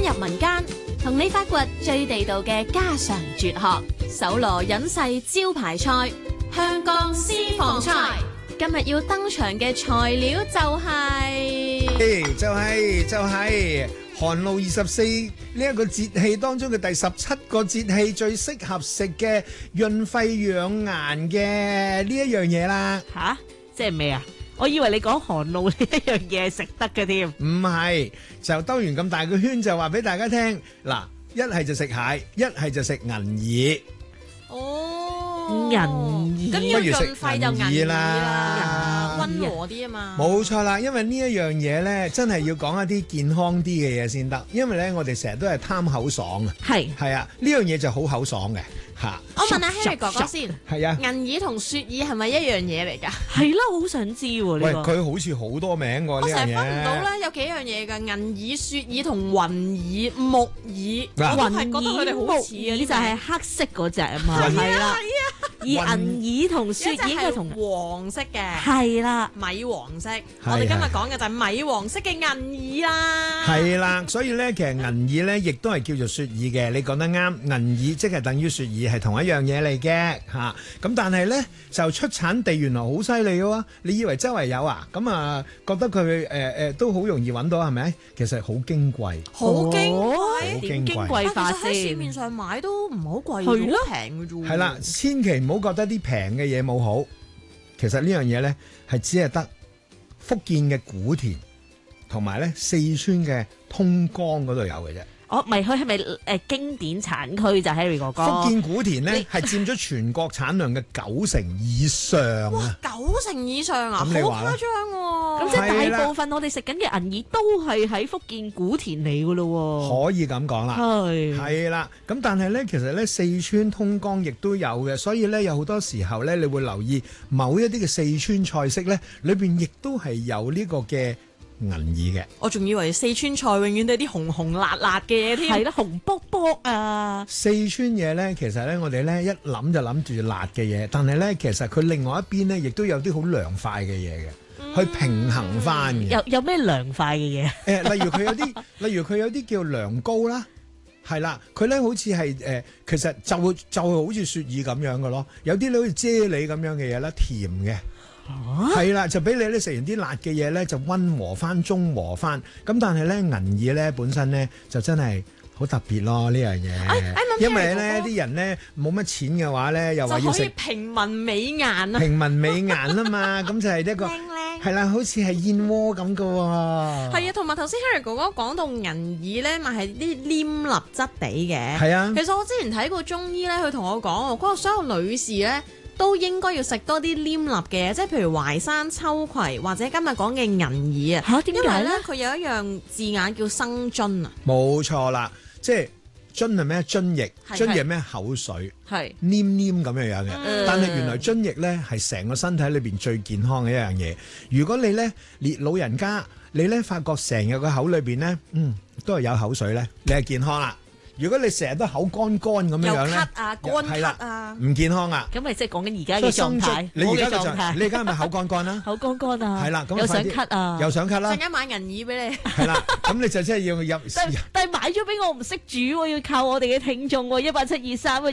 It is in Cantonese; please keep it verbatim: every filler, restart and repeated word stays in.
入民間，同你發掘最地道嘅家常絕學，搜羅隱世招牌菜——香江私房菜。今日要登場嘅材料就係、 誒，就係就係寒露二十四呢一個節氣當中嘅第十七個節氣最適合食嘅潤肺養顏嘅呢一樣嘢啦。 吓，即係咩啊？我以為你講寒露呢一樣嘢係食得嘅添。 唔係，就兜完咁大個圈就話俾大家聽。嗱，一係就食蟹，一係就食銀耳。 哦， 銀耳， 咁要不如食潤肺就銀銀耳耳啦， 啦溫和啲啊嘛。 冇錯啦，因為呢一樣嘢咧，真係要講一啲健康啲嘅嘢先得。因為咧，我哋成日都係貪口爽啊。 係係啊，呢樣嘢就好口爽嘅嚇。 我問下 Harry 哥哥先， 係啊。 銀耳同雪耳係咪一樣嘢嚟㗎？ 係啦，我好想知喎喂， 呢個。 佢好似好多名喎呢樣我成日分唔到嘢。 咧，有幾樣嘢㗎？銀耳、雪耳同雲耳、木耳， 嗱我都係覺得佢哋好似啊！ 呢就係黑色嗰隻啊嘛， 係係啦。 啊， 而銀耳同雪一隻係耳係同黃色嘅， 係啦。 米黃色。我哋今日講嘅就係米黃色嘅銀耳啦。 係啦，所以咧，其實銀耳咧，亦都係叫做雪耳嘅。你講得啱，銀耳即係等於雪耳，係同一樣嘢嚟嘅嚇。咁但係咧，就出產地原來好犀利嘅喎。你以為周圍有啊？咁啊，覺得佢誒誒都好容易揾到係咪？其實好矜貴， 好矜哦貴， 點矜貴但法其實喺市先？ 面上買都唔係好貴， 係咯好平嘅啫喎。 係啦，千祈唔好覺得啲平嘅嘢冇好。其實呢樣嘢咧係只係得福建嘅古田同埋咧四川嘅通江嗰度有嘅啫。 哦，咪佢係咪誒經典產區就 Harry 哥哥？ 福建古田咧你係佔咗全國產量嘅九成以上啊！ 九成以上啊，好誇咁你話咧張喎！ 咁即係係啦大部分我哋食緊嘅銀耳都係喺福建古田嚟㗎咯可以咁講啦， 喎。係係啦。咁但係咧，其實咧四川通江亦都有嘅，所以咧有好多時候咧，你會留意某一啲嘅四川菜式咧，裏邊亦都係有呢個嘅銀耳嘅。 我仲以為四川菜永遠都係啲紅紅辣辣嘅嘢添。 係啦，紅卜卜啊！ 四川嘢咧，其實咧我哋咧一諗就諗住辣嘅嘢，但係咧其實佢另外一邊咧，亦都有啲好涼快嘅嘢嘅，去平衡翻嘅。 有有咩涼快嘅嘢？ 誒，例如佢有啲，例如佢有啲叫涼糕啦，係啦，佢咧好似係誒，其實就會就係好似雪耳咁樣嘅咯，有啲咧好似啫喱咁樣嘅嘢啦，甜嘅。係啦，就俾你咧食完啲辣嘅嘢咧，就溫和翻、中和翻。咁但係咧銀耳咧本身咧就真係好特別咯呢樣嘢， 哎哎問因為咧 Harry 哥哥啲人咧冇乜錢嘅話咧，又話就可以要食平民美顏啊！ 平民美顏啊嘛，咁就係一個靚靚係啦，好似係燕窩咁嘅喎。 係啊，同埋頭先 Harry 哥哥講到銀耳咧，咪係啲黏粒質地嘅。 係啊其實我之前睇過中醫咧，佢同我講，佢話所有女士咧都應該要食多啲黏粒嘅，即係譬如淮山、秋葵或者今日講嘅銀耳啊。 嚇點解咧因為咧？佢有一樣字眼叫生津啊。 冇錯啦，即係津係咩？津液， 係津液咩？口水。 係黏黏咁樣樣嘅， 嗯但係原來津液咧係成個身體裏邊最健康嘅一樣嘢。如果你咧列老人家，你咧發覺成日個口裏邊咧，嗯，都係有口水咧，你係健康啦。如果你成日都口乾乾咁樣又樣咧， 咳啊、乾咳係啦啊。 唔健康啊。 咁咪即係講緊而家所以嘅狀態生津，，你我嘅而家嘅狀， 狀態你而家係咪口乾乾啦？ 口乾乾啊， 係啦，咁又想快啲咳啊， 又想咳啦陣，間買銀耳俾你。 係啦，咁你就真係要入。 但但係買咗俾我唔識煮喎，要靠我哋嘅聽眾喎，一八七二三